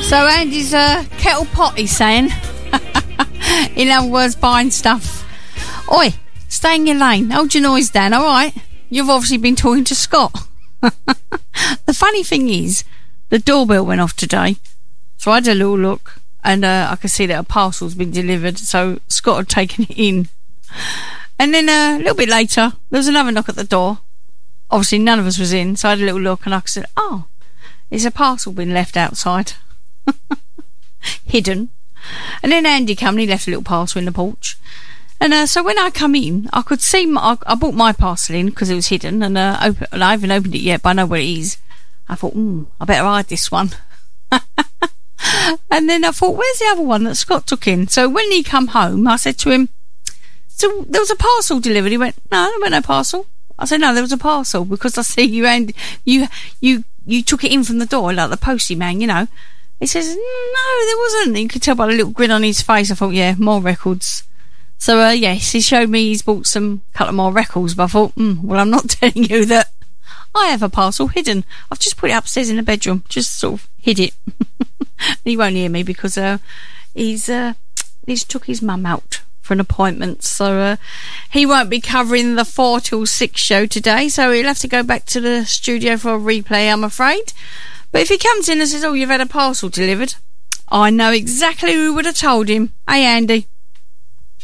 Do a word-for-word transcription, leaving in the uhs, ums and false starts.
So Andy's uh, kettle pot, he's saying. In other words, buying stuff. Oi, stay in your lane. Hold your noise down, alright? You've obviously been talking to Scott. The funny thing is, the doorbell went off today. So I had a little look, and uh, I could see that a parcel's been delivered. So Scott had taken it in. And then uh, a little bit later, there was another knock at the door. Obviously, none of us was in, so I had a little look, and I said, oh, there's a parcel been left outside. Hidden. And then Andy came and he left a little parcel in the porch. And uh, so when I come in, I could see my, I, I brought my parcel in because it was hidden, and, uh, open, and I haven't opened it yet, but I know where it is. I thought, hmm, I better hide this one. And then I thought, where's the other one that Scott took in? So when he come home, I said to him, so there was a parcel delivered. He went, no, there wasn't no parcel. I said, no, there was a parcel because I see you and you you you took it in from the door like the postie man, you know. He says, no, there wasn't. You could tell by the little grin on his face. I thought, yeah, more records. So, uh, yes, he showed me he's bought some couple of more records, but I thought, mm, well, I'm not telling you that I have a parcel hidden. I've just put it upstairs in the bedroom, just sort of hid it. He won't hear me because uh, he's uh, he's took his mum out for an appointment, so uh, he won't be covering the four till six show today, so he'll have to go back to the studio for a replay, I'm afraid. But if he comes in and says, oh, you've had a parcel delivered, I know exactly who would have told him. Hey, Andy.